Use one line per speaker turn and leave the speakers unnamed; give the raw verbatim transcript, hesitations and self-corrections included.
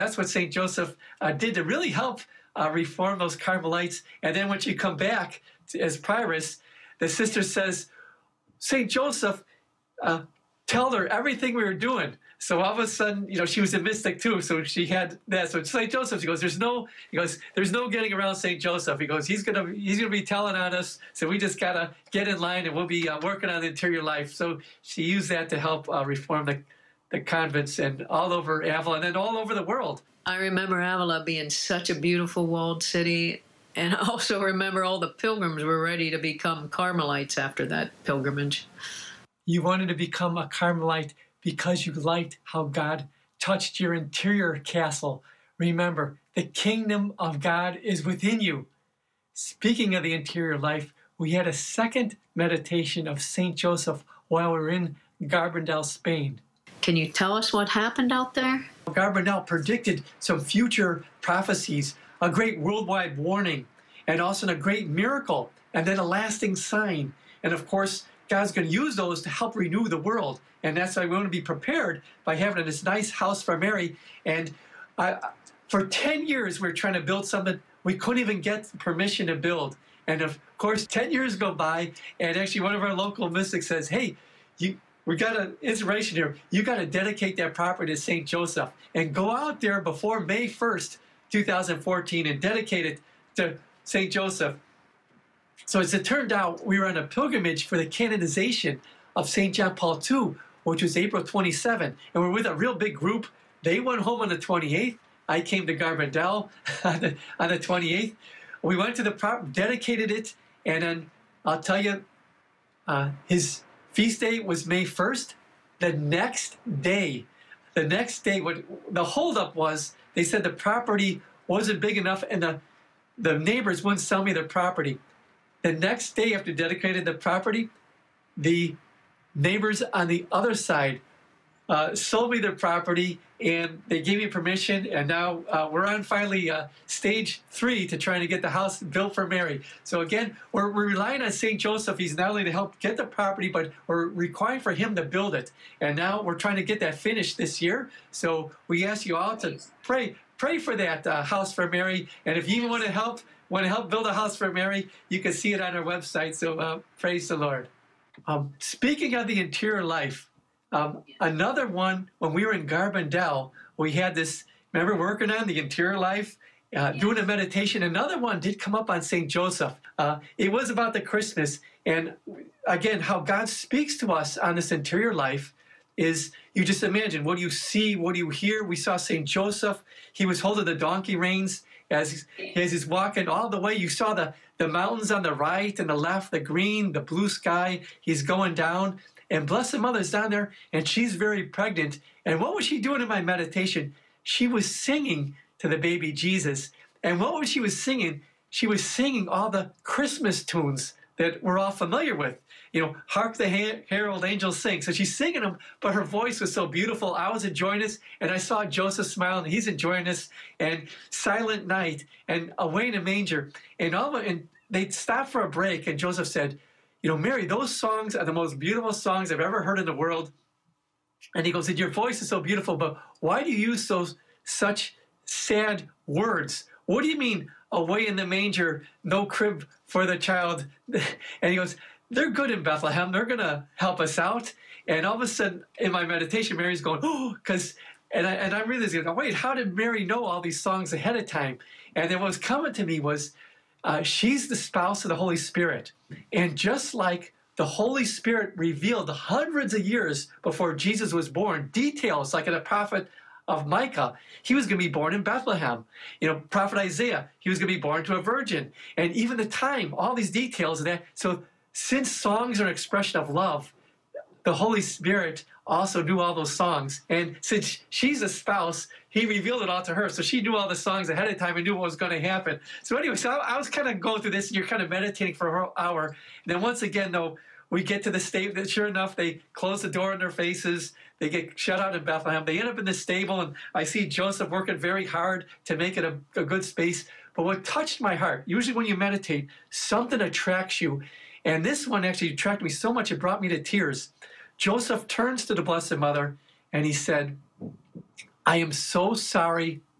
That's what Saint Joseph uh, did to really help uh, reform those Carmelites. And then when she come back to, as prioress, the sister says, Saint Joseph, uh, tell her everything we were doing. So all of a sudden, you know, she was a mystic too. So she had that. So Saint Joseph, she goes, there's no, he goes, there's no getting around Saint Joseph. He goes, he's gonna, he's gonna be telling on us. So we just gotta get in line, and we'll be uh, working on the interior life. So she used that to help uh, reform the, the convents and all over Avila and all over the world.
I remember Avila being such a beautiful walled city. And I also remember all the pilgrims were ready to become Carmelites after that pilgrimage.
You wanted to become a Carmelite because you liked how God touched your interior castle. Remember, the kingdom of God is within you. Speaking of the interior life, we had a second meditation of Saint Joseph while we were in Garabandal, Spain.
Can you tell us what happened out there?
Garabandal predicted some future prophecies, a great worldwide warning, and also a great miracle, and then a lasting sign. And of course, God's going to use those to help renew the world. And that's why we want to be prepared by having this nice house for Mary. And uh, for ten years, we we're trying to build something we couldn't even get permission to build. And of course, ten years go by, and actually one of our local mystics says, hey, you, we got an inspiration here. You got to dedicate that property to Saint Joseph and go out there before May first, two thousand fourteen, and dedicate it to Saint Joseph. So as it turned out, we were on a pilgrimage for the canonization of Saint John Paul the Second, which was April twenty-seventh. And we're with a real big group. They went home on the twenty-eighth. I came to Garabandal on the, on the twenty-eighth. We went to the prop, dedicated it, and then I'll tell you, uh, his feast day was May first. The next day, the next day, what the holdup was, they said the property wasn't big enough, and the, the neighbors wouldn't sell me their property. The next day after dedicating the property, the neighbors on the other side uh, sold me their property, and they gave me permission, and now uh, we're on finally uh, stage three to trying to get the house built for Mary. So again, we're, we're relying on Saint Joseph. He's not only to help get the property, but we're requiring for him to build it. And now we're trying to get that finished this year. So we ask you all to pray, pray for that uh, house for Mary. And if you even want to help, want to help build a house for Mary, you can see it on our website. So uh, praise the Lord. Um, speaking of the interior life, um, another one, when we were in Garabandal, we had this, remember working on the interior life, uh, doing a meditation. Another one did come up on Saint Joseph. Uh, it was about the Christmas. And again, how God speaks to us on this interior life is, you just imagine, what do you see, what do you hear? We saw Saint Joseph. He was holding the donkey reins as he's, as he's walking all the way. You saw the, the mountains on the right and the left, the green, the blue sky. He's going down. And Blessed Mother's down there, and she's very pregnant. And what was she doing in my meditation? She was singing to the baby Jesus. And what was she was singing? She was singing all the Christmas tunes that we're all familiar with. You know, Hark the Herald Angels Sing. So she's singing them, but her voice was so beautiful. I was enjoying this, and I saw Joseph smiling. He's enjoying this, and Silent Night, and Away in a Manger. And all of, and they stopped for a break, and Joseph said, you know, Mary, those songs are the most beautiful songs I've ever heard in the world. And he goes, your voice is so beautiful, but why do you use those such sad words? What do you mean, away in the manger, no crib for the child? And he goes, they're good in Bethlehem. They're going to help us out. And all of a sudden, in my meditation, Mary's going, oh, because, and I, and I realized, wait, how did Mary know all these songs ahead of time? And then what was coming to me was, uh, she's the spouse of the Holy Spirit. And just like the Holy Spirit revealed hundreds of years before Jesus was born, details like in the prophet of Micah, he was going to be born in Bethlehem. You know, prophet Isaiah, he was going to be born to a virgin. And even the time, all these details of that. So since songs are an expression of love, the Holy Spirit also knew all those songs. And since she's a spouse, he revealed it all to her. So she knew all the songs ahead of time and knew what was going to happen. So anyway, so I, I was kind of going through this, and you're kind of meditating for an hour. And then once again, though, we get to the stable. Sure enough, they close the door in their faces. They get shut out in Bethlehem. They end up in the stable, and I see Joseph working very hard to make it a, a good space. But what touched my heart, usually when you meditate, something attracts you. And this one actually attracted me so much, it brought me to tears. Joseph turns to the Blessed Mother, and he said, I am so sorry